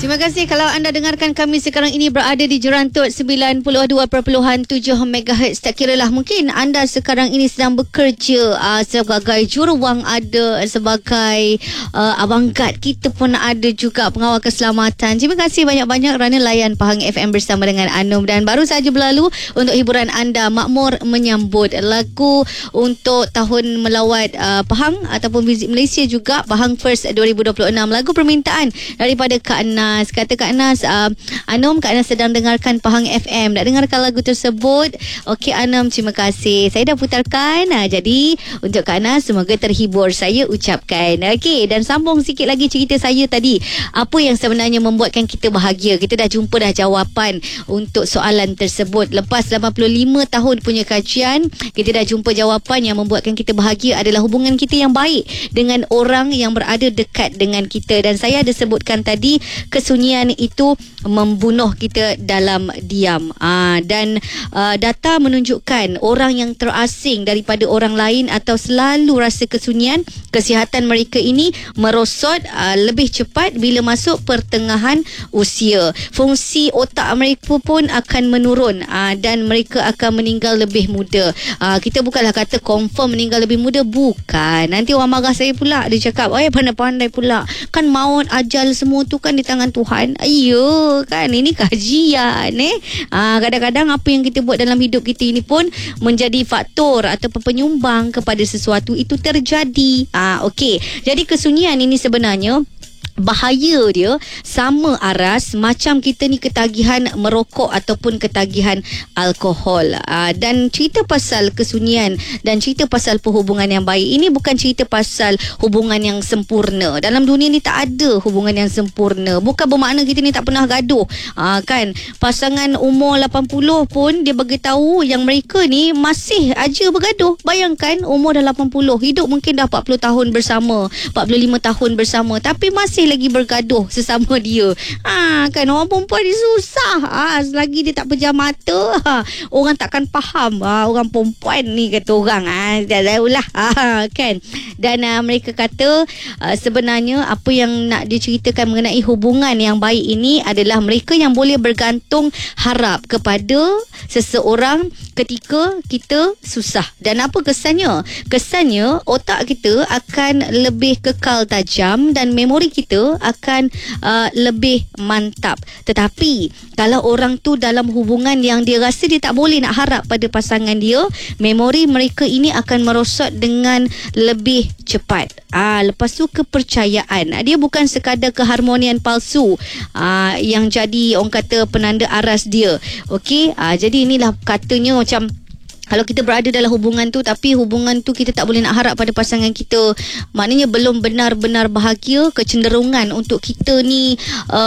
Terima kasih kalau anda dengarkan kami sekarang ini berada di Jerantut 92.7 MHz. Tak kiralah mungkin anda sekarang ini sedang bekerja sebagai jururuang ada, sebagai abang guard kita pun ada juga, pengawal keselamatan. Terima kasih banyak-banyak kerana layan Pahang FM bersama dengan Anum. Dan baru saja berlalu untuk hiburan anda, Makmur menyambut lagu untuk tahun melawat Pahang ataupun Visit Malaysia juga, Pahang First 2026. Lagu permintaan daripada Kak Nas. Kata Kak Nas, Anum, Kak Nas sedang dengarkan Pahang FM. Nak dengarkan lagu tersebut? Okey Anum, terima kasih. Saya dah putarkan. Jadi untuk Kak Nas, semoga terhibur, saya ucapkan. Okey, dan sambung sikit lagi cerita saya tadi. Apa yang sebenarnya membuatkan kita bahagia? Kita dah jumpa dah jawapan untuk soalan tersebut. Lepas 85 tahun punya kajian, kita dah jumpa jawapan yang membuatkan kita bahagia adalah hubungan kita yang baik dengan orang yang berada dekat dengan kita. Dan saya ada sebutkan tadi, kesunyian itu membunuh kita dalam diam. Dan data menunjukkan orang yang terasing daripada orang lain atau selalu rasa kesunyian, kesihatan mereka ini merosot lebih cepat bila masuk pertengahan usia. Fungsi otak mereka pun akan menurun dan mereka akan meninggal lebih muda. Kita bukanlah kata confirm meninggal lebih muda, bukan. Nanti orang marah saya pula, dia cakap, pandai-pandai pula, kan maut ajal semua tu kan di tangan Tuhan. Ayo kan, ini kajian kadang-kadang apa yang kita buat dalam hidup kita ini pun menjadi faktor atau penyumbang kepada sesuatu itu terjadi. Okey, jadi kesunyian ini sebenarnya bahaya dia sama aras macam kita ni ketagihan merokok ataupun ketagihan alkohol. Dan cerita pasal kesunyian dan cerita pasal perhubungan yang baik ini bukan cerita pasal hubungan yang sempurna. Dalam dunia ni tak ada hubungan yang sempurna. Bukan bermakna kita ni tak pernah gaduh. Kan, pasangan umur 80 pun dia beritahu yang mereka ni masih aja bergaduh. Bayangkan umur dah 80, hidup mungkin dah 40 tahun bersama, 45 tahun bersama, tapi masih lagi bergaduh sesama dia. Kan orang perempuan ni susah. Selagi dia tak pejam mata, orang takkan faham. Orang perempuan ni kata orang. Dah tahulah. Kan. Dan mereka kata sebenarnya apa yang nak diceritakan mengenai hubungan yang baik ini adalah mereka yang boleh bergantung harap kepada seseorang ketika kita susah. Dan apa kesannya? Kesannya otak kita akan lebih kekal tajam dan memori kita akan lebih mantap. Tetapi kalau orang tu dalam hubungan yang dia rasa dia tak boleh nak harap pada pasangan dia, memori mereka ini akan merosot dengan lebih cepat. Lepas tu kepercayaan. Dia bukan sekadar keharmonian palsu yang jadi orang kata penanda aras dia. Okey, jadi inilah katanya macam kalau kita berada dalam hubungan tu tapi hubungan tu kita tak boleh nak harap pada pasangan kita, maknanya belum benar-benar bahagia. Kecenderungan untuk kita ni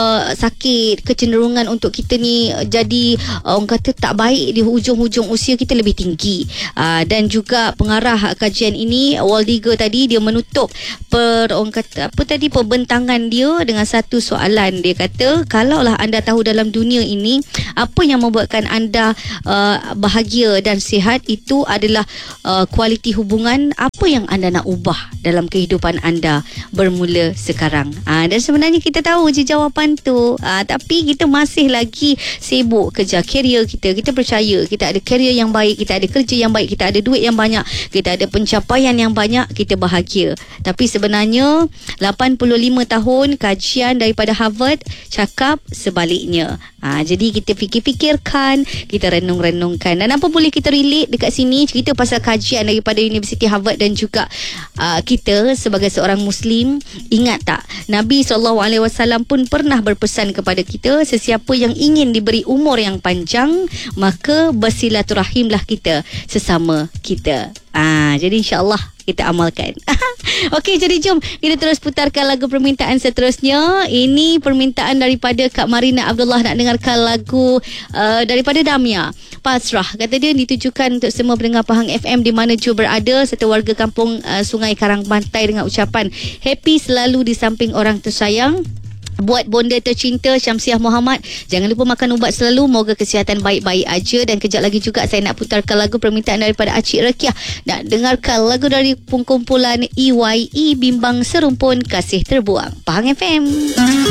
sakit, kecenderungan untuk kita ni jadi orang kata tak baik di hujung-hujung usia kita lebih tinggi. Dan juga pengarah kajian ini, Waldiger tadi, dia menutup orang kata apa tadi, pembentangan dia dengan satu soalan. Dia kata, kalaulah anda tahu dalam dunia ini apa yang membuatkan anda bahagia dan sihat, itu adalah kualiti hubungan, apa yang anda nak ubah dalam kehidupan anda bermula sekarang. Dan sebenarnya kita tahu je jawapan tu, tapi kita masih lagi sibuk kejar karier kita. Kita percaya kita ada karier yang baik, kita ada kerja yang baik, kita ada duit yang banyak, kita ada pencapaian yang banyak, kita bahagia. Tapi sebenarnya 85 tahun kajian daripada Harvard cakap sebaliknya. Jadi kita fikir-fikirkan, kita renung-renungkan. Dan apa boleh kita relate dekat sini, cerita pasal kajian daripada Universiti Harvard dan juga kita sebagai seorang Muslim. Ingat tak, Nabi SAW pun pernah berpesan kepada kita, sesiapa yang ingin diberi umur yang panjang, maka bersilaturahimlah kita sesama kita. Jadi insyaAllah kita amalkan. Okey, jadi jom kita terus putarkan lagu permintaan seterusnya. Ini permintaan daripada Kak Marina Abdullah, nak dengarkan lagu daripada Damia, Pasrah. Kata dia ditujukan untuk semua pendengar Pahang FM di mana jua berada, serta warga kampung Sungai Karang Pantai, dengan ucapan happy selalu di samping orang tersayang. Buat bonda tercinta Syamsiah Muhammad, jangan lupa makan ubat selalu, moga kesihatan baik-baik aja. Dan kejap lagi juga saya nak putarkan lagu permintaan daripada Acik Rekiah. Nak dengarkan lagu dari kumpulan EYE, Bimbang Serumpun Kasih Terbuang. Pahang FM.